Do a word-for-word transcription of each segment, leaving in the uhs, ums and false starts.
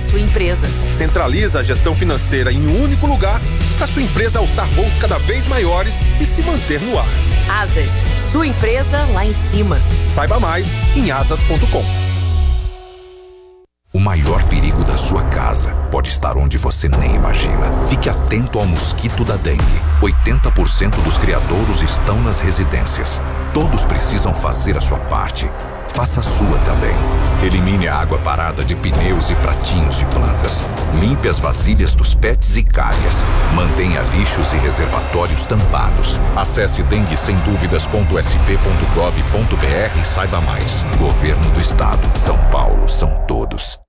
sua empresa. Centraliza a gestão financeira em um único lugar para sua empresa alçar voos cada vez maiores e se manter no ar. Asas, sua empresa lá em cima. Saiba mais em asas ponto com. O maior perigo da sua casa pode estar onde você nem imagina. Fique atento ao mosquito da dengue. oitenta por cento dos criadouros estão nas residências. Todos precisam fazer a sua parte. Faça a sua também. Elimine a água parada de pneus e pratinhos de plantas. Limpe as vasilhas dos pets e calhas. Mantenha lixos e reservatórios tampados. Acesse dengue sem dúvidas ponto s p ponto gov ponto b r e saiba mais. Governo do Estado. São Paulo são todos.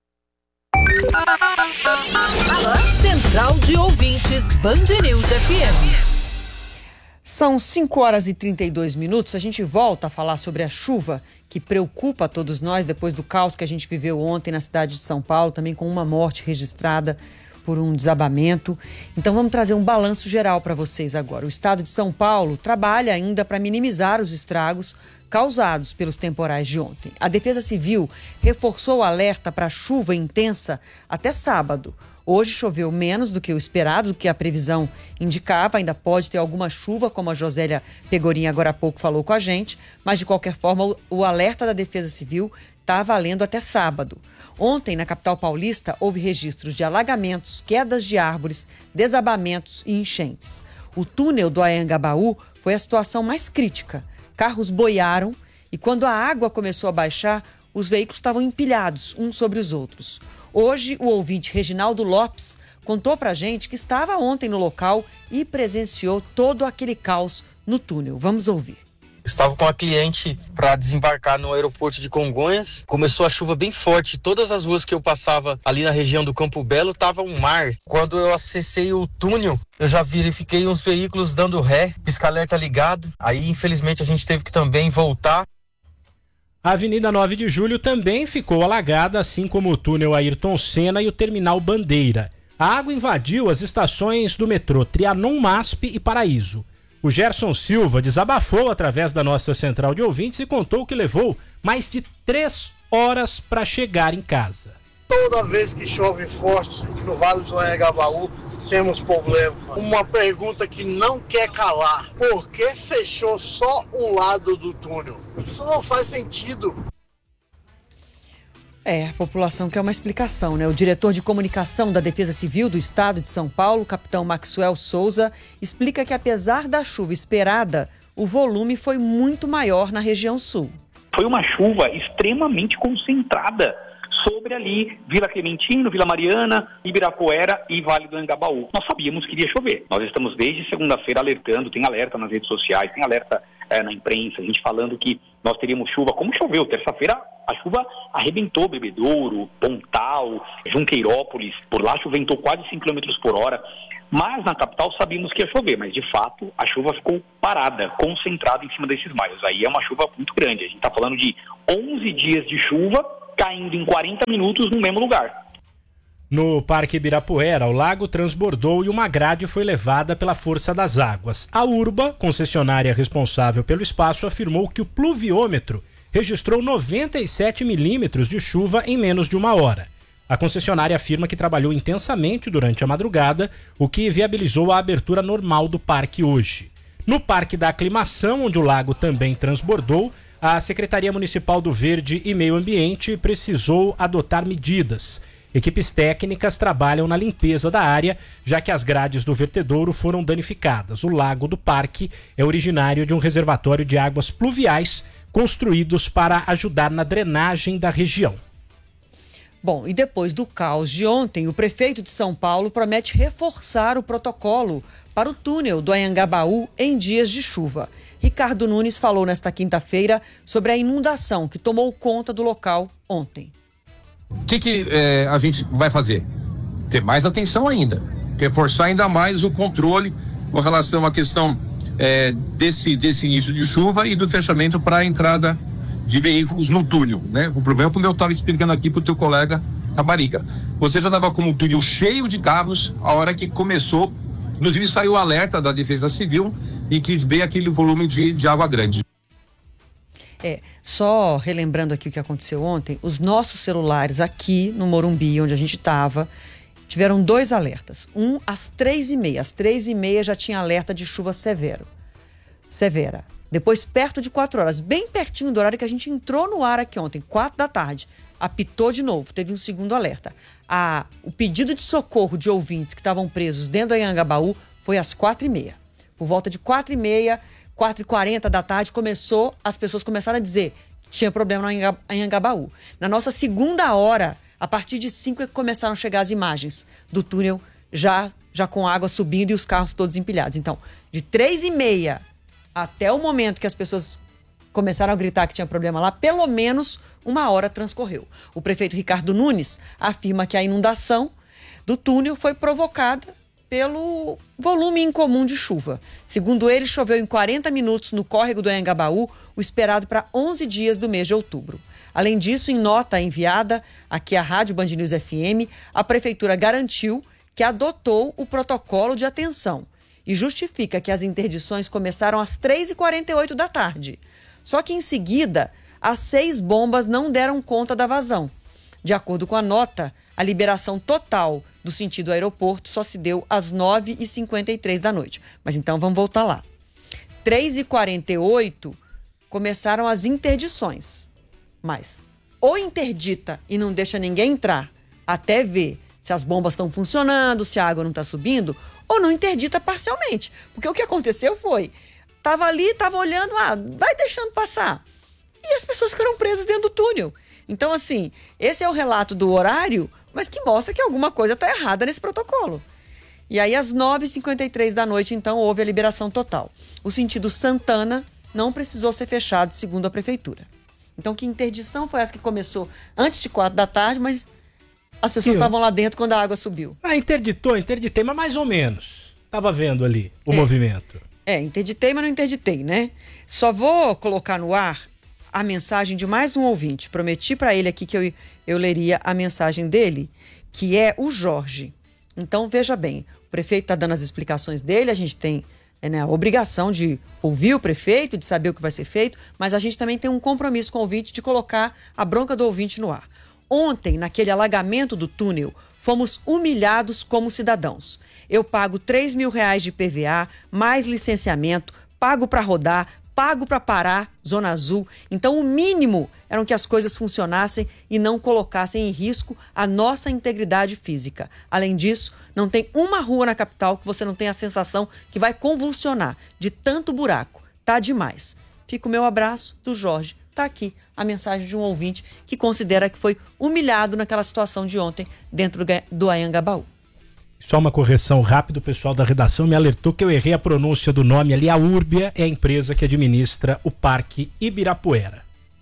Central de Ouvintes Band News F M. São cinco horas e trinta e dois minutos. A gente volta a falar sobre a chuva que preocupa a todos nós depois do caos que a gente viveu ontem na cidade de São Paulo, também com uma morte registrada por um desabamento. Então vamos trazer um balanço geral para vocês agora. O estado de São Paulo trabalha ainda para minimizar os estragos causados pelos temporais de ontem. A Defesa Civil reforçou o alerta para chuva intensa até sábado. Hoje choveu menos do que o esperado, do que a previsão indicava. Ainda pode ter alguma chuva, como a Josélia Pegorinha agora há pouco falou com a gente. Mas, de qualquer forma, o, o alerta da Defesa Civil está valendo até sábado. Ontem, na capital paulista, houve registros de alagamentos, quedas de árvores, desabamentos e enchentes. O túnel do Anhangabaú foi a situação mais crítica. Carros boiaram e, quando a água começou a baixar, os veículos estavam empilhados uns sobre os outros. Hoje, o ouvinte Reginaldo Lopes contou pra gente que estava ontem no local e presenciou todo aquele caos no túnel. Vamos ouvir. Estava com a cliente para desembarcar no aeroporto de Congonhas. Começou a chuva bem forte. Todas as ruas que eu passava ali na região do Campo Belo estava um mar. Quando eu acessei o túnel, eu já verifiquei uns veículos dando ré, pisca-alerta ligado. Aí, infelizmente, a gente teve que também voltar. A Avenida nove de Julho também ficou alagada, assim como o túnel Ayrton Senna e o terminal Bandeira. A água invadiu as estações do metrô Trianon, MASP e Paraíso. O Gerson Silva desabafou através da nossa central de ouvintes e contou que levou mais de três horas para chegar em casa. Toda vez que chove forte no Vale do Anhangabaú, temos problema. Uma pergunta que não quer calar. Por que fechou só um lado do túnel? Isso não faz sentido. É, a população quer uma explicação, né? O diretor de comunicação da Defesa Civil do Estado de São Paulo, capitão Maxwell Souza, explica que apesar da chuva esperada, o volume foi muito maior na região sul. Foi uma chuva extremamente concentrada sobre ali Vila Clementino, Vila Mariana, Ibirapuera e Vale do Anhangabaú. Nós sabíamos que iria chover. Nós estamos desde segunda-feira alertando, tem alerta nas redes sociais, tem alerta é, na imprensa, a gente falando que nós teríamos chuva. Como choveu? Terça-feira a chuva arrebentou Bebedouro, Pontal, Junqueirópolis, por lá chuventou quase cinco quilômetros por hora. Mas na capital sabíamos que ia chover, mas de fato a chuva ficou parada, concentrada em cima desses mares. Aí é uma chuva muito grande, a gente está falando de onze dias de chuva caindo em quarenta minutos no mesmo lugar. No Parque Ibirapuera, o lago transbordou e uma grade foi levada pela força das águas. A Urba, concessionária responsável pelo espaço, afirmou que o pluviômetro registrou noventa e sete milímetros de chuva em menos de uma hora. A concessionária afirma que trabalhou intensamente durante a madrugada, o que viabilizou a abertura normal do parque hoje. No Parque da Aclimação, onde o lago também transbordou, a Secretaria Municipal do Verde e Meio Ambiente precisou adotar medidas. Equipes técnicas trabalham na limpeza da área, já que as grades do vertedouro foram danificadas. O lago do parque é originário de um reservatório de águas pluviais construídos para ajudar na drenagem da região. Bom, e depois do caos de ontem, o prefeito de São Paulo promete reforçar o protocolo para o túnel do Anhangabaú em dias de chuva. Ricardo Nunes falou nesta quinta-feira sobre a inundação que tomou conta do local ontem. O que, que é, a gente vai fazer? Ter mais atenção ainda, reforçar ainda mais o controle com relação à questão é, desse, desse início de chuva e do fechamento para a entrada de veículos no túnel, né? O problema é como eu estava explicando aqui para o teu colega Tabarica. Você já estava com o túnel cheio de carros a hora que começou, inclusive saiu o alerta da Defesa Civil e que veio aquele volume de, de água grande. É, só relembrando aqui o que aconteceu ontem, os nossos celulares aqui no Morumbi, onde a gente estava, tiveram dois alertas. Um às três e meia. Às três e meia já tinha alerta de chuva severo. Severa. Depois, perto de quatro horas, bem pertinho do horário que a gente entrou no ar aqui ontem, quatro da tarde, apitou de novo, teve um segundo alerta. A, o pedido de socorro de ouvintes que estavam presos dentro do Anhangabaú foi às quatro e meia. Por volta de quatro e meia, quatro e quarenta da tarde, começou, as pessoas começaram a dizer que tinha problema no Anhangabaú. Na nossa segunda hora, a partir de cinco é que começaram a chegar as imagens do túnel já, já com água subindo e os carros todos empilhados. Então, de três e meia até o momento que as pessoas começaram a gritar que tinha problema lá, pelo menos uma hora transcorreu. O prefeito Ricardo Nunes afirma que a inundação do túnel foi provocada pelo volume incomum de chuva. Segundo ele, choveu em quarenta minutos no córrego do Anhangabaú, o esperado para onze dias do mês de outubro. Além disso, em nota enviada aqui à Rádio Band News F M, a prefeitura garantiu que adotou o protocolo de atenção e justifica que as interdições começaram às três e quarenta e oito da tarde. Só que, em seguida, as seis bombas não deram conta da vazão. De acordo com a nota, a liberação total do sentido aeroporto só se deu às nove e cinquenta e três da noite. Mas então vamos voltar lá. três e quarenta e oito começaram as interdições. Mas ou interdita e não deixa ninguém entrar até ver se as bombas estão funcionando, se a água não está subindo, ou não interdita parcialmente. Porque o que aconteceu foi, estava ali, estava olhando, ah, vai deixando passar. E as pessoas ficaram presas dentro do túnel. Então, assim, esse é o relato do horário, mas que mostra que alguma coisa está errada nesse protocolo. E aí, às nove e cinquenta e três da noite, então, houve a liberação total. O sentido Santana não precisou ser fechado, segundo a prefeitura. Então, que interdição foi essa que começou antes de quatro da tarde, mas as pessoas estavam lá dentro quando a água subiu. Ah, interditou, interditei, mas mais ou menos. Estava vendo ali o é, movimento. É, interditei, mas não interditei, né? Só vou colocar no ar a mensagem de mais um ouvinte. Prometi para ele aqui que eu, eu leria a mensagem dele, que é o Jorge. Então, veja bem, o prefeito está dando as explicações dele, a gente tem é, né, a obrigação de ouvir o prefeito, de saber o que vai ser feito, mas a gente também tem um compromisso com o ouvinte de colocar a bronca do ouvinte no ar. Ontem, naquele alagamento do túnel, fomos humilhados como cidadãos. Eu pago três mil reais de I P V A, mais licenciamento, pago para rodar, pago para parar, Zona Azul. Então, o mínimo eram que as coisas funcionassem e não colocassem em risco a nossa integridade física. Além disso, não tem uma rua na capital que você não tenha a sensação que vai convulsionar de tanto buraco. Tá demais. Fica o meu abraço do Jorge. Tá aqui a mensagem de um ouvinte que considera que foi humilhado naquela situação de ontem dentro do Anhangabaú. Só uma correção rápida, o pessoal da redação me alertou que eu errei a pronúncia do nome ali. A Urbia é a empresa que administra o Parque Ibirapuera.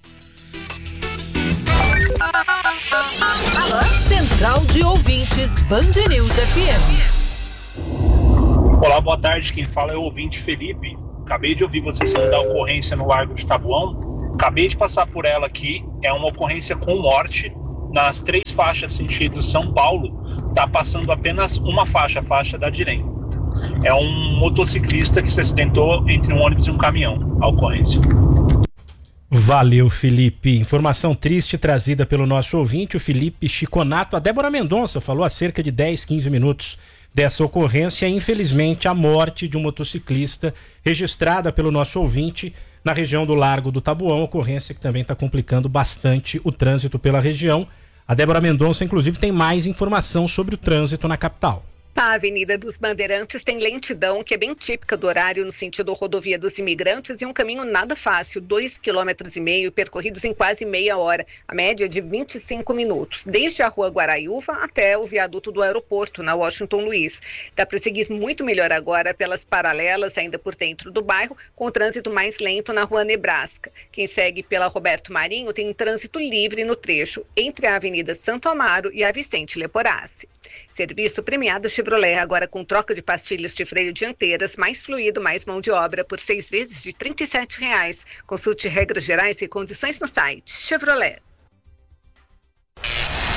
Central de Ouvintes Band News F M. Olá, boa tarde. Quem fala é o ouvinte Felipe. Acabei de ouvir vocês falando da ocorrência no Largo de Tabuão. Acabei de passar por ela aqui. É uma ocorrência com morte. Nas três faixas sentido São Paulo, está passando apenas uma faixa, a faixa da direita. É um motociclista que se acidentou entre um ônibus e um caminhão, a ocorrência. Valeu, Felipe. Informação triste trazida pelo nosso ouvinte, o Felipe Chiconato. A Débora Mendonça falou há cerca de dez, quinze minutos dessa ocorrência. Infelizmente, a morte de um motociclista registrada pelo nosso ouvinte na região do Largo do Tabuão, ocorrência que também está complicando bastante o trânsito pela região. A Débora Mendonça, inclusive, tem mais informação sobre o trânsito na capital. A Avenida dos Bandeirantes tem lentidão, que é bem típica do horário no sentido rodovia dos imigrantes, e um caminho nada fácil, dois quilômetros e meio, percorridos em quase meia hora, a média de vinte e cinco minutos, desde a Rua Guaraiúva até o viaduto do aeroporto, na Washington Luiz. Dá para seguir muito melhor agora pelas paralelas, ainda por dentro do bairro, com o trânsito mais lento na Rua Nebraska. Quem segue pela Roberto Marinho tem um trânsito livre no trecho entre a Avenida Santo Amaro e a Vicente Leporassi. Serviço premiado Chevrolet, agora com troca de pastilhas de freio dianteiras, mais fluido, mais mão de obra, por seis vezes de trinta e sete reais. Consulte regras gerais e condições no site Chevrolet. Atenção!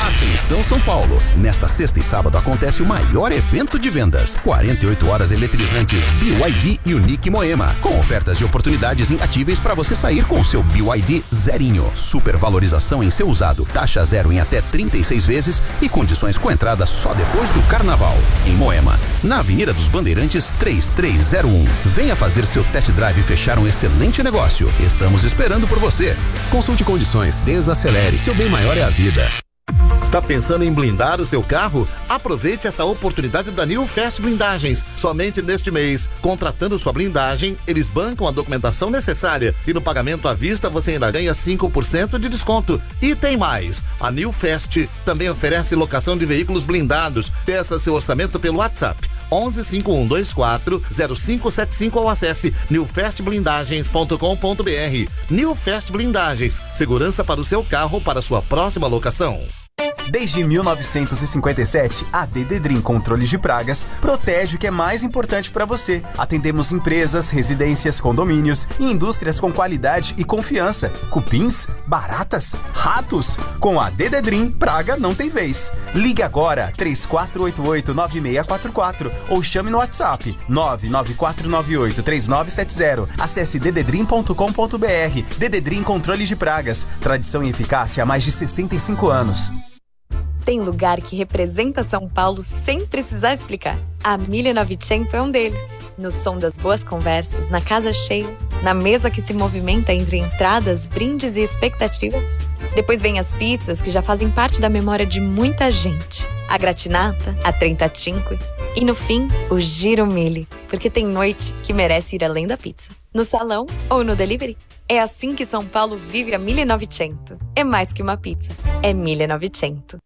Conexão São Paulo. Nesta sexta e sábado acontece o maior evento de vendas. quarenta e oito horas eletrizantes B Y D Unique Moema. Com ofertas de oportunidades imbatíveis para você sair com o seu B Y D zerinho. Supervalorização em seu usado. Taxa zero em até trinta e seis vezes e condições com entrada só depois do carnaval. Em Moema, na Avenida dos Bandeirantes três três zero um. Venha fazer seu test drive e fechar um excelente negócio. Estamos esperando por você. Consulte condições, desacelere. Seu bem maior é a vida. Está pensando em blindar o seu carro? Aproveite essa oportunidade da New Fast Blindagens. Somente neste mês, contratando sua blindagem, eles bancam a documentação necessária e no pagamento à vista você ainda ganha cinco por cento de desconto. E tem mais, a New Fast também oferece locação de veículos blindados. Peça seu orçamento pelo WhatsApp onze cinco um dois quatro zero cinco sete cinco ou acesse new fast blindagens ponto com ponto b r. New Fast Blindagens, segurança para o seu carro para sua próxima locação. Desde mil novecentos e cinquenta e sete, a Dededrim Controle de Pragas protege o que é mais importante para você. Atendemos empresas, residências, condomínios e indústrias com qualidade e confiança. Cupins, baratas, ratos. Com a Dededrim, praga não tem vez. Ligue agora três quatro oito oito nove seis quatro quatro ou chame no WhatsApp nove nove quatro nove oito três nove sete zero. Acesse dededrim ponto com ponto b r. Dededrim Controle de Pragas. Tradição e eficácia há mais de sessenta e cinco anos. Tem lugar que representa São Paulo sem precisar explicar. A mille e novecento é um deles. No som das boas conversas, na casa cheia, na mesa que se movimenta entre entradas, brindes e expectativas. Depois vem as pizzas que já fazem parte da memória de muita gente. A gratinata, a trentacinque e no fim, o Giro Mille, porque tem noite que merece ir além da pizza. No salão ou no delivery. É assim que São Paulo vive a mille e novecento. É mais que uma pizza, é mille e novecento.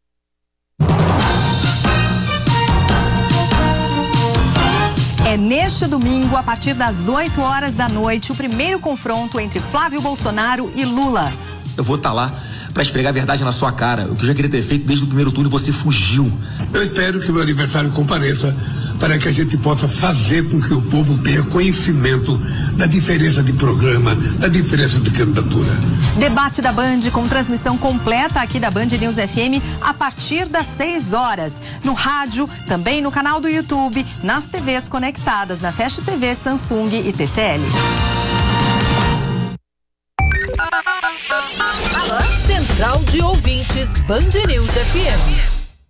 É neste domingo, a partir das oito horas da noite, o primeiro confronto entre Flávio Bolsonaro e Lula. Eu vou estar lá para esfregar a verdade na sua cara. O que eu já queria ter feito desde o primeiro turno, você fugiu. Eu espero que o meu aniversário compareça para que a gente possa fazer com que o povo tenha conhecimento da diferença de programa, da diferença de candidatura. Debate da Band com transmissão completa aqui da Band News F M a partir das seis horas. No rádio, também no canal do YouTube, nas T Vs conectadas na Fast T V, Samsung e T C L. Central de Ouvintes Band News F M.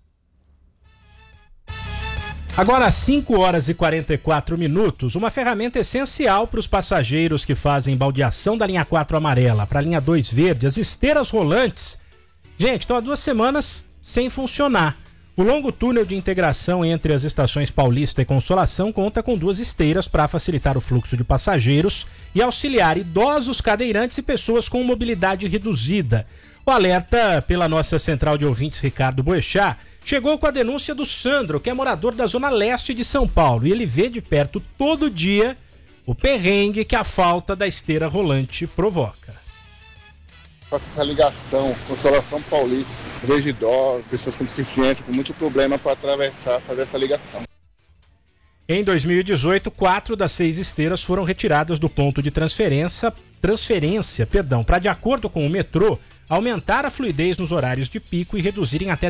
Agora, às cinco horas e quarenta e quatro minutos, uma ferramenta essencial para os passageiros que fazem baldeação da linha quatro amarela para a linha dois verde, as esteiras rolantes. Gente, estão há duas semanas sem funcionar. O longo túnel de integração entre as estações Paulista e Consolação conta com duas esteiras para facilitar o fluxo de passageiros e auxiliar idosos, cadeirantes e pessoas com mobilidade reduzida. O alerta pela nossa central de ouvintes Ricardo Boechat chegou com a denúncia do Sandro, que é morador da zona leste de São Paulo, e ele vê de perto todo dia o perrengue que a falta da esteira rolante provoca. Faço essa ligação, Consolação Paulista, vejo idosos, pessoas com deficiência, com muito problema para atravessar, fazer essa ligação. Em dois mil e dezoito, quatro das seis esteiras foram retiradas do ponto de transferência, transferência, perdão, para, de acordo com o metrô, aumentar a fluidez nos horários de pico e reduzirem até